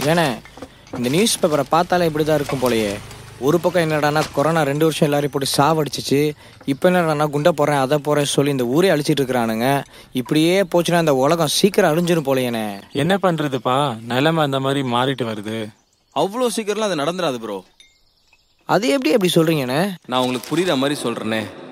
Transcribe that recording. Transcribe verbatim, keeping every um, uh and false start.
ஏண்ணே இந்த நியூஸ் பேப்பரை பார்த்தாலே இப்படி தான் இருக்கும் போலயே. ஒரு பக்கம் என்னடானா கொரோனா ரெண்டு வருஷம் எல்லாரையும் போட்டு சாவடிச்சிச்சு. இப்போ என்னடானா குண்டை போகிறேன் அதை போகிறேன் சொல்லி இந்த ஊரே அழிச்சிட்டு இருக்கிறானுங்க. இப்படியே போச்சுன்னா இந்த உலகம் சீக்கிரம் அழிஞ்சிடும் போலையேண்ணே. என்ன பண்றதுப்பா, நிலைமை அந்த மாதிரி மாறிட்டு வருது. அவ்வளோ சீக்கிரம்லாம் அது நடந்துடாது ப்ரோ. அது எப்படி எப்படி சொல்றீங்கண்ணே? நான் உங்களுக்கு புரியுற மாதிரி சொல்றேனே.